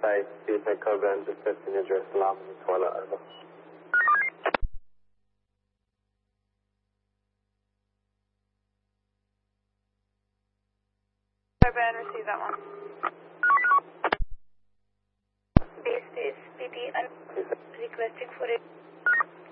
سعيد في تكرر عند التسجيل السلام على أربعة. Urban, receive that one. Base stage, PT, and requesting for it.